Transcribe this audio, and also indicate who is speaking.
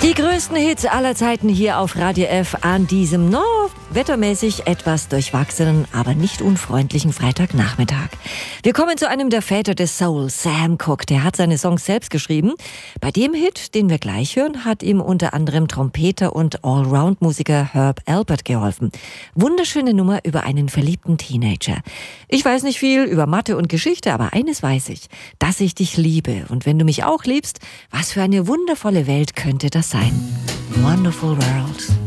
Speaker 1: Die größten Hits aller Zeiten hier auf Radio F an diesem wettermäßig etwas durchwachsenen, aber nicht unfreundlichen Freitagnachmittag. Wir kommen zu einem der Väter des Soul, Sam Cooke. Der hat seine Songs selbst geschrieben. Bei dem Hit, den wir gleich hören, hat ihm unter anderem Trompeter und Allround-Musiker Herb Alpert geholfen. Wunderschöne Nummer über einen verliebten Teenager. Ich weiß nicht viel über Mathe und Geschichte, aber eines weiß ich, dass ich dich liebe. Und wenn du mich auch liebst, was für eine wundervolle Welt könnte das sein? Wonderful World.